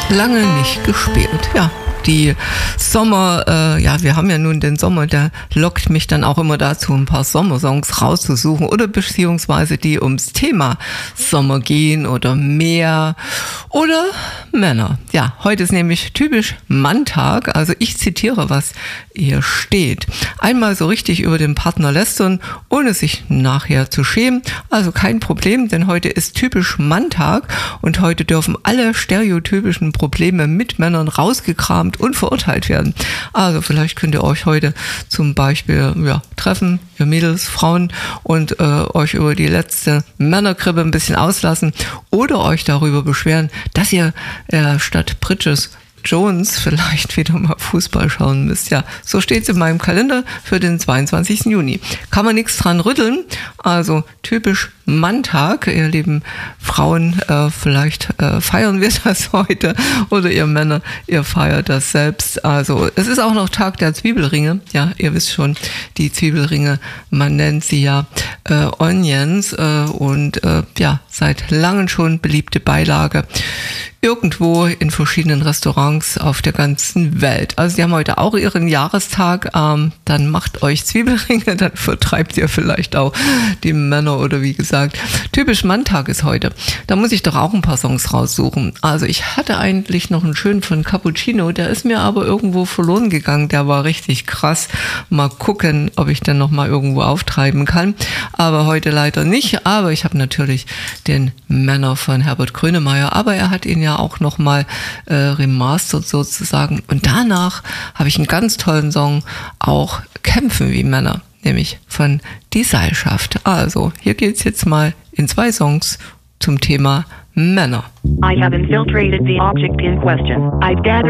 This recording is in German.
Lange nicht gespielt, ja. Die Sommer, wir haben ja nun den Sommer, der lockt mich dann auch immer dazu, ein paar Sommersongs rauszusuchen oder beziehungsweise die ums Thema Sommer gehen oder Meer oder Männer. Ja, heute ist nämlich typisch Manntag, also ich zitiere, was hier steht. Einmal so richtig über den Partner lästern, ohne sich nachher zu schämen, also kein Problem, denn heute ist typisch Manntag und heute dürfen alle stereotypischen Probleme mit Männern rausgekramt und verurteilt werden. Also vielleicht könnt ihr euch heute zum Beispiel treffen, ihr Mädels, Frauen und euch über die letzte Männergrippe ein bisschen auslassen oder euch darüber beschweren, dass ihr statt Bridges Jones vielleicht wieder mal Fußball schauen müsst. Ja, so steht es in meinem Kalender für den 22. Juni. Kann man nichts dran rütteln, also typisch Manntag, ihr lieben Frauen, vielleicht feiern wir das heute oder ihr Männer, ihr feiert das selbst. Also es ist auch noch Tag der Zwiebelringe, ja, ihr wisst schon, die Zwiebelringe, man nennt sie ja Onions und seit langem schon beliebte Beilage irgendwo in verschiedenen Restaurants auf der ganzen Welt. Also die haben heute auch ihren Jahrestag, dann macht euch Zwiebelringe, dann vertreibt ihr vielleicht auch die Männer oder wie gesagt, typisch Manntag ist heute. Da muss ich doch auch ein paar Songs raussuchen. Also ich hatte eigentlich noch einen schönen von Cappuccino, der ist mir aber irgendwo verloren gegangen, der war richtig krass. Mal gucken, ob ich den noch mal irgendwo auftreiben kann, aber heute leider nicht. Aber ich habe natürlich den Männer von Herbert Grönemeyer, aber er hat ihn ja auch noch mal remastert sozusagen. Und danach habe ich einen ganz tollen Song, auch Kämpfen wie Männer, nämlich von Die Seilschaft. Also, hier geht's jetzt mal in 2 Songs zum Thema Männer. I have infiltrated the object in question. I've gathered